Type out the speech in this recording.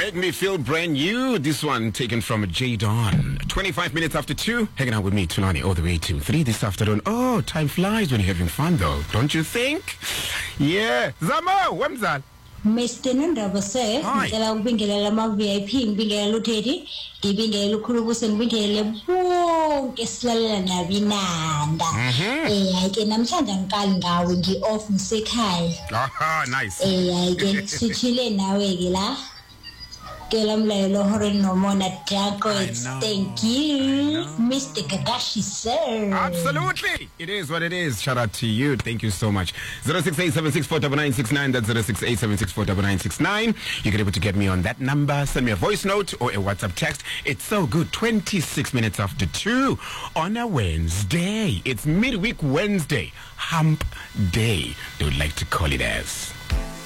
Make me feel brand new. This one taken from J Don. 25 minutes after 2. Hanging out with me, Tulani, all the way to 3 this afternoon. Oh, time flies when you're having fun, though. Don't you think? Yeah. Zamo, wemzal. Mr. Nundaba sir, ngicela ukubingelela ama-VIP ngibingelela uTeddy, ngibingelela uKhulubusi ngibingelele bonke esilalela nabinanda. Ayike namhlanje ngiqali ngawe ngi-off ngisekhaya. Aha, nice. Ayike sithile nawe ke la. Kela mlayelo Horen Nomona Jaco, thank you, Mr. Kadashi, sir. Absolutely. It is what it is. Shout out to you. Thank you so much. 06876499969. That's 06876499969. You can able to get me on that number. Send me a voice note or a WhatsApp text. It's so good. 26 minutes after 2 on a Wednesday. It's midweek Wednesday. Hump day. They would like to call it as.